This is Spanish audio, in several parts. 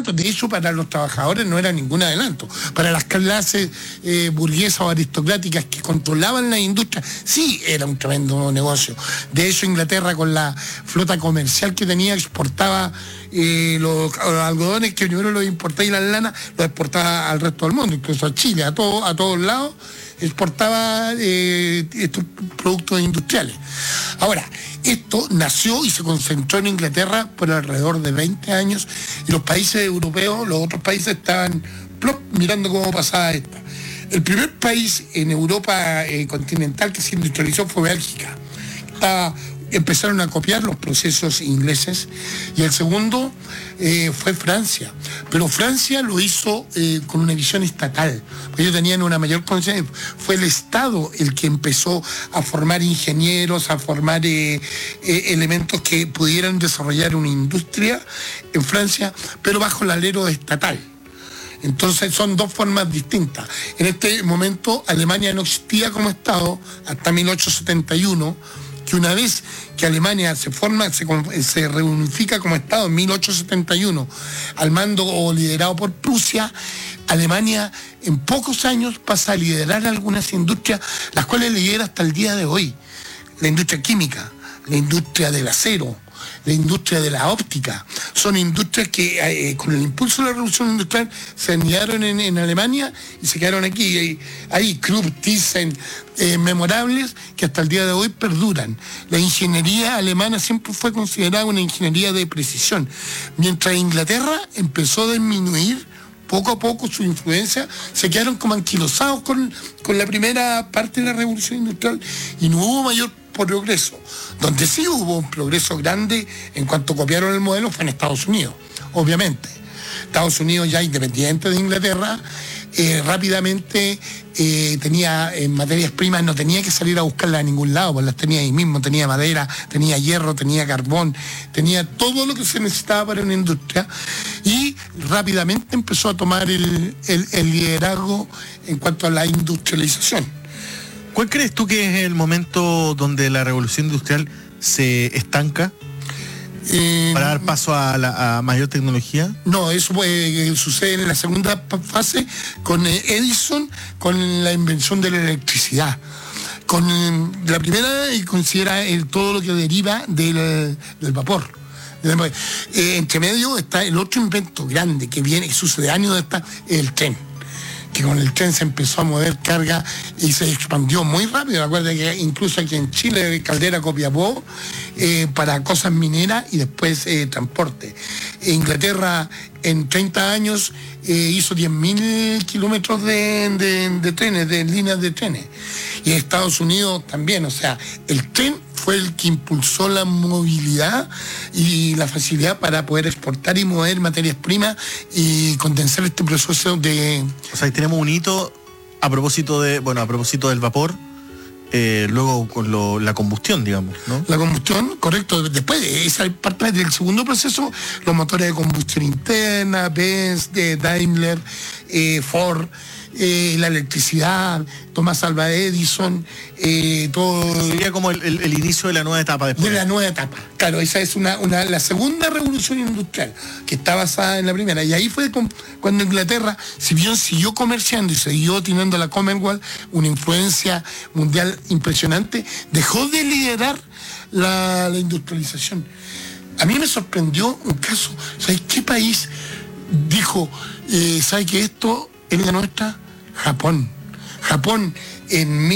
adelanto. De hecho, para los trabajadores no era ningún adelanto. Para las clases burguesas o aristocráticas que controlaban la industria, sí era un tremendo negocio. De hecho, Inglaterra, con la flota comercial que tenía, exportaba los algodones, que primero los importaba, y las lanas los exportaba al resto del mundo, incluso a Chile, a todos lados exportaba estos productos industriales. Ahora, esto nació y se concentró en Inglaterra por alrededor de 20 años, y los países europeos, los otros países, estaban mirando cómo pasaba esto. El primer país en Europa continental que se industrializó fue Bélgica. Empezaron a copiar los procesos ingleses, y el segundo fue Francia, pero Francia lo hizo con una visión estatal, porque ellos tenían una mayor conciencia. Fue el Estado el que empezó a formar ingenieros, a formar elementos que pudieran desarrollar una industria en Francia, pero bajo el alero estatal. Entonces son dos formas distintas. En este momento Alemania no existía como Estado hasta 1871, que una vez que Alemania se reunifica como Estado en 1871, al mando o liderado por Prusia, Alemania en pocos años pasa a liderar algunas industrias, las cuales lidera hasta el día de hoy. La industria química, la industria del acero, la industria de la óptica. Son industrias que con el impulso de la revolución industrial se anidaron en Alemania y se quedaron aquí. Hay Krupp, Thyssen, memorables, que hasta el día de hoy perduran. La ingeniería alemana siempre fue considerada una ingeniería de precisión, mientras Inglaterra empezó a disminuir poco a poco su influencia. Se quedaron como anquilosados con la primera parte de la revolución industrial y no hubo mayor progreso. Donde sí hubo un progreso grande en cuanto copiaron el modelo fue en Estados Unidos, obviamente. Estados Unidos, ya independiente de Inglaterra, rápidamente tenía materias primas, no tenía que salir a buscarlas a ningún lado, pues las tenía ahí mismo. Tenía madera, tenía hierro, tenía carbón, tenía todo lo que se necesitaba para una industria, y rápidamente empezó a tomar el liderazgo en cuanto a la industrialización. ¿Cuál crees tú que es el momento donde la revolución industrial se estanca para dar paso a mayor tecnología? No, eso sucede en la segunda fase con Edison, con la invención de la electricidad. Con la primera, y considera todo lo que deriva del vapor. Entre medio está el otro invento grande que sucede años después, el tren, que con el tren se empezó a mover carga y se expandió muy rápido. Recuerda que incluso aquí en Chile, Caldera, Copiapó, para cosas mineras y después transporte. Inglaterra en 30 años hizo 10.000 kilómetros de trenes, de líneas de trenes. Y Estados Unidos también. O sea, el tren fue el que impulsó la movilidad y la facilidad para poder exportar y mover materias primas y condensar este proceso de... O sea, ahí tenemos un hito a propósito del vapor, luego con la combustión, digamos, ¿no? La combustión, correcto. Después, esa parte del segundo proceso, los motores de combustión interna, Benz, Daimler, Ford, la electricidad, Thomas Alva Edison, todo. Sería como el inicio de la nueva etapa después. De la nueva etapa. Claro, esa es la segunda revolución industrial, que está basada en la primera. Y ahí fue cuando Inglaterra, si bien siguió comerciando y siguió teniendo la Commonwealth, una influencia mundial impresionante, dejó de liderar la industrialización. A mí me sorprendió un caso. ¿Sabes qué país dijo, ¿sabes que esto es la nuestra? Japón. Japón en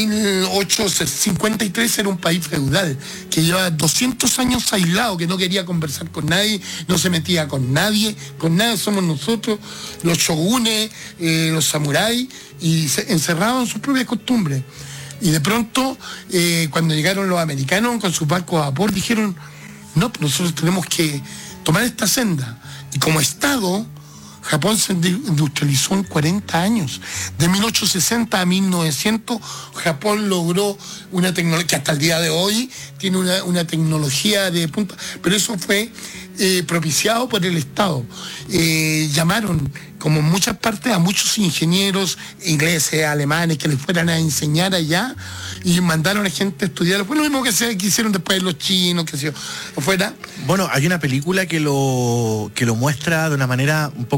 1853 era un país feudal que llevaba 200 años aislado, que no quería conversar con nadie, no se metía con nadie, somos nosotros, los shogunes, los samuráis, y se encerraban en sus propias costumbres. Y de pronto, cuando llegaron los americanos con sus barcos a vapor, dijeron, no, nosotros tenemos que tomar esta senda. Y como Estado, Japón se industrializó en 40 años. De 1860 a 1900, Japón logró una tecnología que hasta el día de hoy tiene una tecnología de punta, pero eso fue propiciado por el Estado. Llamaron, como en muchas partes, a muchos ingenieros ingleses, alemanes, que les fueran a enseñar allá, y mandaron a gente a estudiar. Fue lo mismo que hicieron después los chinos, que se fuera. Bueno, hay una película que lo muestra de una manera un poco